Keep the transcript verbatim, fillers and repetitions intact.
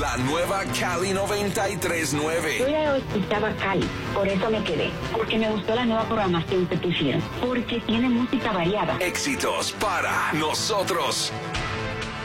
La nueva Cali noventa y tres punto nueve. Yo ya escuchaba Cali, por eso me quedé. Porque me gustó la nueva programación que pusieron. Porque tiene música variada. Éxitos para nosotros.